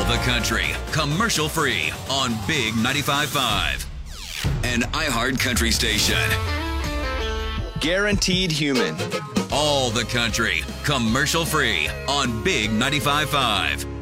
the country, commercial free on Big 95.5. An iHeart country station. Guaranteed human. All the country, commercial free on Big 95.5.